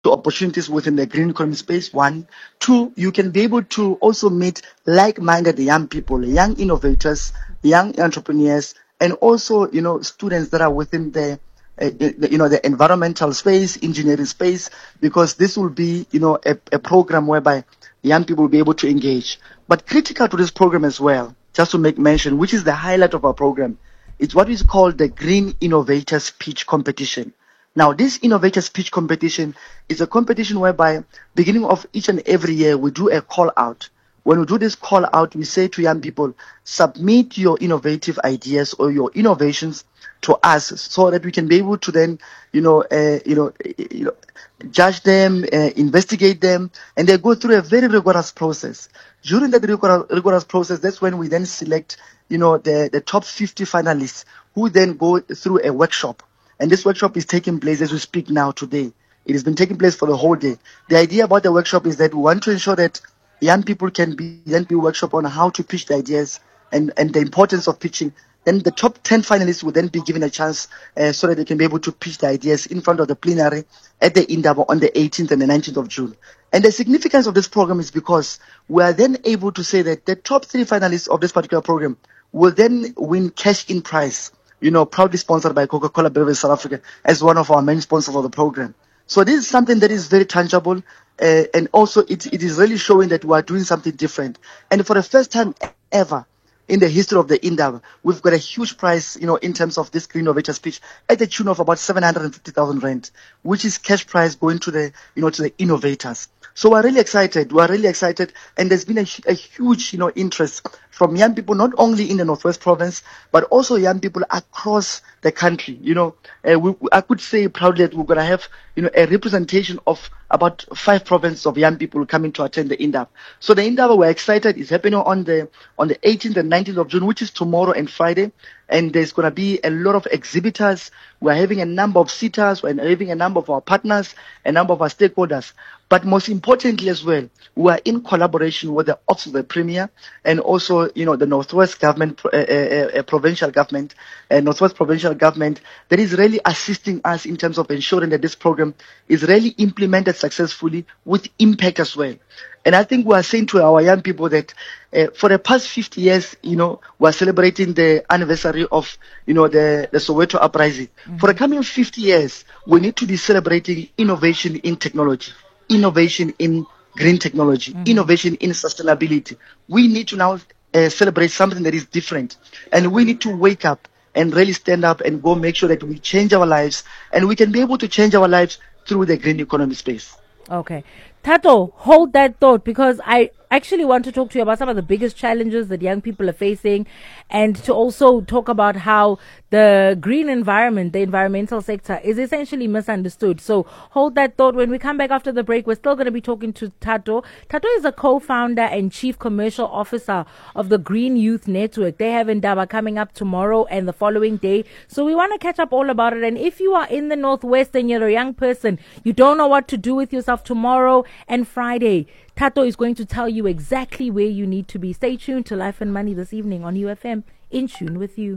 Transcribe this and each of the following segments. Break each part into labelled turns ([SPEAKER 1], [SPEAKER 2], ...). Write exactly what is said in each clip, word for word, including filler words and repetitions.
[SPEAKER 1] to opportunities within the green economy space. One, two, you can be able to also meet like-minded young people, young innovators, young entrepreneurs, and also, you know, students that are within the, uh, the- you know, the environmental space, engineering space, because this will be, you know, a, a program whereby young people will be able to engage. But critical to this program as well, just to make mention, which is the highlight of our program, it's what is called the Green Innovators Pitch Competition. Now, this innovator speech competition is a competition whereby, beginning of each and every year, we do a call out. When we do this call out, we say to young people, submit your innovative ideas or your innovations to us, so that we can be able to then, you know, uh, you know, you know, judge them, uh, investigate them, and they go through a very rigorous process. During that rigorous, rigorous process, that's when we then select, you know, the, the top fifty finalists, who then go through a workshop. And this workshop is taking place as we speak now today. It has been taking place for the whole day. The idea about the workshop is that we want to ensure that young people can be then be workshop on how to pitch the ideas, and, and the importance of pitching. Then the top ten finalists will then be given a chance, uh, so that they can be able to pitch the ideas in front of the plenary at the Indaba on the eighteenth and the nineteenth of June. And the significance of this program is because we are then able to say that the top three finalists of this particular program will then win cash in prize, you know, proudly sponsored by Coca-Cola Beverages South Africa as one of our main sponsors of the program. So this is something that is very tangible, uh, and also it, it is really showing that we are doing something different. And for the first time ever in the history of the Indaba, we've got a huge prize, you know, in terms of this Green Innovator speech at the tune of about seven hundred fifty thousand rand, which is cash prize going to the, you know, to the innovators. So we're really excited. We're really excited, and there's been a, a huge, you know, interest from young people, not only in the Northwest Province, but also young people across the country. You know, uh, we, I could say proudly that we're gonna have, you know, a representation of about five provinces of young people coming to attend the Indaba. So the Indaba, we're excited. It's happening on the on the eighteenth and nineteenth of June, which is tomorrow and Friday. And there's going to be a lot of exhibitors. We're having a number of sitters. We're having a number of our partners, a number of our stakeholders. But most importantly as well, we are in collaboration with the Office of the Premier, and also, you know, the Northwest Government, uh, uh, uh, provincial government, uh, Northwest Provincial Government, that is really assisting us in terms of ensuring that this program is really implemented successfully with impact as well. And I think we are saying to our young people that uh, for the past fifty years, you know, we are celebrating the anniversary of, you know, the, the Soweto uprising. Mm-hmm. For the coming fifty years, we need to be celebrating innovation in technology, innovation in green technology, mm-hmm. innovation in sustainability. We need to now uh, celebrate something that is different. And we need to wake up and really stand up and go make sure that we change our lives, and we can be able to change our lives through the green economy space.
[SPEAKER 2] Okay. Tato, hold that thought, because I actually want to talk to you about some of the biggest challenges that young people are facing, and to also talk about how the green environment, the environmental sector, is essentially misunderstood. So hold that thought. When we come back after the break, we're still going to be talking to Tato. Tato is a co-founder and chief commercial officer of the Green Youth Network. They have Indaba coming up tomorrow and the following day. So we want to catch up all about it. And if you are in the Northwest and you're a young person, you don't know what to do with yourself tomorrow and Friday, Tato is going to tell you exactly where you need to be. Stay tuned to Life and Money this evening on U F M, in tune with you.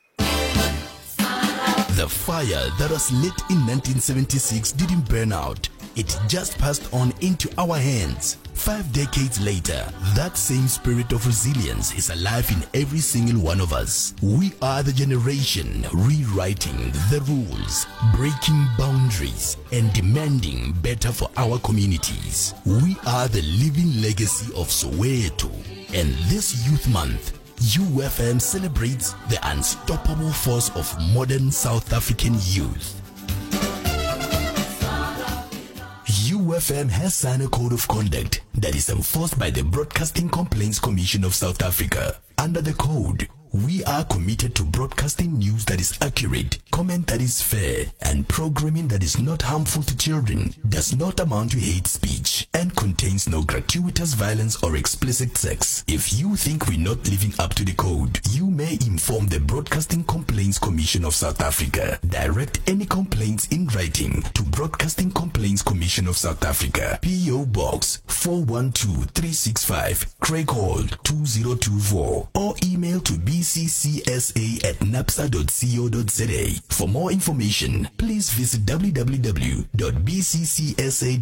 [SPEAKER 3] The fire that was lit in nineteen seventy-six didn't burn out. It just passed on into our hands. Five decades later, that same spirit of resilience is alive in every single one of us. We are the generation rewriting the rules, breaking boundaries, and demanding better for our communities. We are the living legacy of Soweto. And this Youth Month, U F M celebrates the unstoppable force of modern South African youth. U F M has signed a code of conduct that is enforced by the Broadcasting Complaints Commission of South Africa. Under the code, we are committed to broadcasting news that is accurate, comment that is fair, and programming that is not harmful to children, does not amount to hate speech, and contains no gratuitous violence or explicit sex. If you think we're not living up to the code, you may inform the Broadcasting Complaints Commission of South Africa. Direct any complaints in writing to Broadcasting Complaints Commission of South Africa, P O Box four one two three six five, Craig Hall two zero two four, or email to b c c s a at napsa dot co dot za. For more information, please visit w w w dot b c c s a